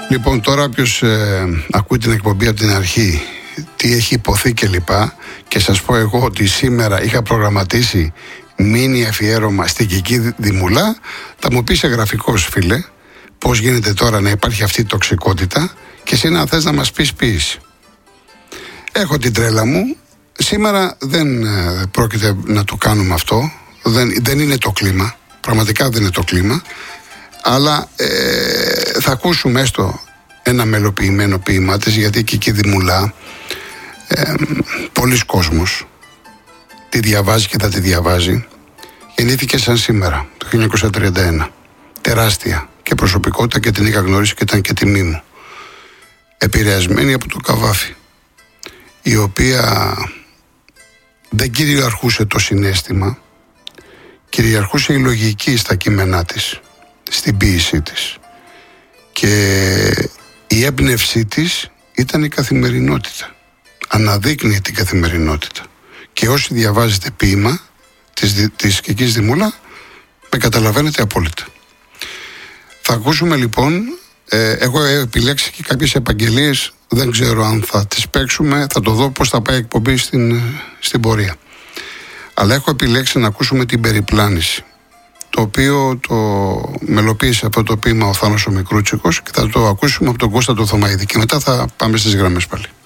Λοιπόν, τώρα όποιος ακούει την εκπομπή από την αρχή, τι έχει υποθεί κλπ. Και σας πω εγώ ότι σήμερα είχα προγραμματίσει μίνι αφιέρωμα στην Κική Δημουλά, θα μου πεις εγγραφικός, φίλε, πώς γίνεται τώρα να υπάρχει αυτή η τοξικότητα και εσύ να θες να μας πεις. Έχω την τρέλα μου. Σήμερα δεν πρόκειται να το κάνουμε αυτό. Δεν είναι το κλίμα. Πραγματικά δεν είναι το κλίμα. Αλλά θα ακούσουμε έστω ένα μελοποιημένο ποίημά της, γιατί η Κική Δημουλά πολλοί κόσμος τη διαβάζει και θα τη διαβάζει. Γεννήθηκε σαν σήμερα, το 1931. Τεράστια και προσωπικότητα και την είχα γνωρίσει και ήταν και τιμή μου. Επηρεασμένη από το Καβάφη, η οποία δεν κυριαρχούσε το συναίσθημα, κυριαρχούσε η λογική στα κείμενά της, στην ποίησή της. Και η έμπνευσή της ήταν η καθημερινότητα. Αναδείκνυε την καθημερινότητα. Και όσοι διαβάζετε ποίημα της Κικής Δημούλα, με καταλαβαίνετε απόλυτα. Θα ακούσουμε λοιπόν, εγώ έχω επιλέξει και κάποιες επαγγελίες, δεν ξέρω αν θα τις παίξουμε, θα το δω πώς θα πάει η εκπομπή στην πορεία. Αλλά έχω επιλέξει να ακούσουμε την περιπλάνηση, το οποίο το μελοποίησε αυτό το ποίημα ο Θάνος ο Μικρούτσικος, και θα το ακούσουμε από τον Κώστα το Θωμαίδη και μετά θα πάμε στις γραμμές πάλι.